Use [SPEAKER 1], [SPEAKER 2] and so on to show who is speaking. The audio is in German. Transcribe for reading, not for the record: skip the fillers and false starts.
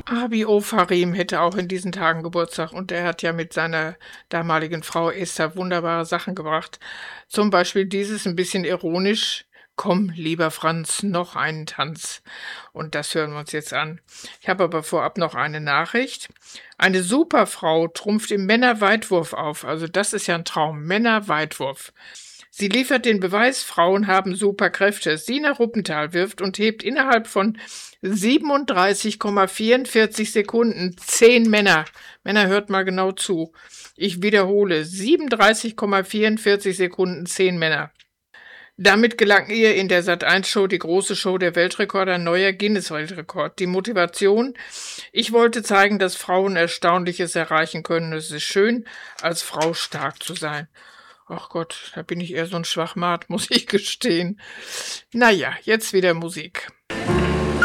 [SPEAKER 1] Abi Ofarim hätte auch in diesen Tagen Geburtstag und er hat ja mit seiner damaligen Frau Esther wunderbare Sachen gebracht. Zum Beispiel dieses ein bisschen ironisch. Komm, lieber Franz, noch einen Tanz. Und das hören wir uns jetzt an. Ich habe aber vorab noch eine Nachricht. Eine Superfrau trumpft im Männerweitwurf auf. Also das ist ja ein Traum. Männerweitwurf. Sie liefert den Beweis, Frauen haben Superkräfte. Sina Ruppenthal wirft und hebt innerhalb von 37,44 Sekunden 10 Männer. Männer, hört mal genau zu. Ich wiederhole, 37,44 Sekunden 10 Männer. Damit gelang ihr in der Sat.1-Show, die große Show der Weltrekorde, ein neuer Guinness-Weltrekord. Die Motivation? Ich wollte zeigen, dass Frauen Erstaunliches erreichen können. Es ist schön, als Frau stark zu sein. Ach Gott, da bin ich eher so ein Schwachmat, muss ich gestehen. Naja, jetzt wieder Musik.